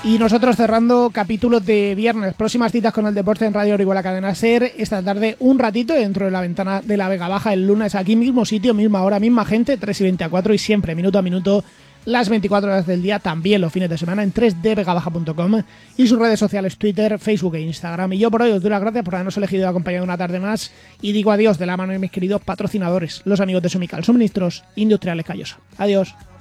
Y nosotros cerrando capítulos de viernes. Próximas citas con el deporte en Radio Orihuela Cadena Ser. Esta tarde un ratito dentro de la ventana de la Vega Baja. El lunes aquí, mismo sitio, misma hora, misma gente, 3:24 y siempre, minuto a minuto, las 24 horas del día, también los fines de semana en 3dvegabaja.com y sus redes sociales Twitter, Facebook e Instagram. Y yo por hoy os doy las gracias por habernos elegido y acompañado una tarde más y digo adiós de la mano de mis queridos patrocinadores, los amigos de Sumical, Suministros Industriales Callosa. Adiós.